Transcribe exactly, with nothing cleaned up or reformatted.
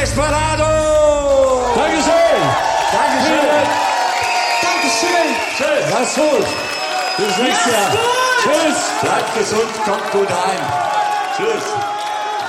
Desperado! Dankeschön! Dankeschön! Dankeschön! Tschüss! Mach's gut! Bis nächstes Jahr! Tschüss! Bleibt gesund, kommt gut rein. Tschüss!